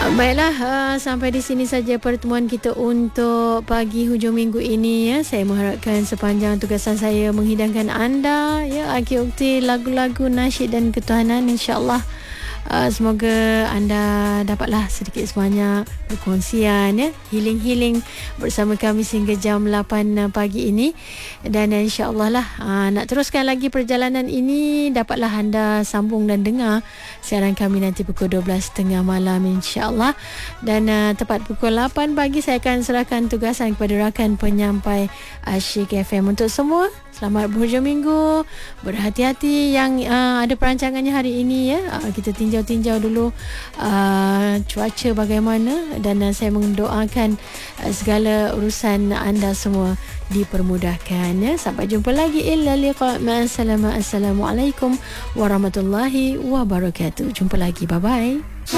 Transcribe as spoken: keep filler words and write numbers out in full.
Baiklah, uh, sampai di sini saja pertemuan kita untuk pagi hujung minggu ini ya. Saya mengharapkan sepanjang tugasan saya menghidangkan anda ya, akhir ukti lagu-lagu nasyid dan ketuhanan, insya-Allah Uh, semoga anda dapatlah sedikit sebanyak berkongsian ya, healing-healing bersama kami sehingga jam lapan pagi ini. Dan insya-Allah lah uh, nak teruskan lagi perjalanan ini, dapatlah anda sambung dan dengar siaran kami nanti pukul dua belas tiga puluh malam, insya-Allah. Dan uh, tepat pukul lapan pagi saya akan serahkan tugasan kepada rakan penyampai Asyik F M. Untuk semua, selamat berhujung minggu, berhati-hati yang uh, ada perancangannya hari ini ya. Uh, kita tinjau-tinjau dulu uh, cuaca bagaimana, dan uh, saya mendoakan uh, segala urusan anda semua dipermudahkan ya. Sampai jumpa lagi, illa liqa, ma'assalamah, assalamualaikum warahmatullahi wabarakatuh. Jumpa lagi, bye bye.